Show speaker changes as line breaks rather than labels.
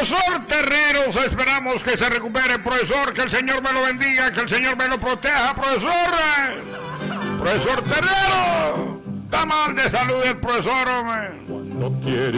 Profesor Terreros, esperamos que se recupere, profesor, que el Señor me lo bendiga, que el Señor me lo proteja, profesor. Profesor Terrero, está mal de salud el profesor, hombre.
Cuando quiere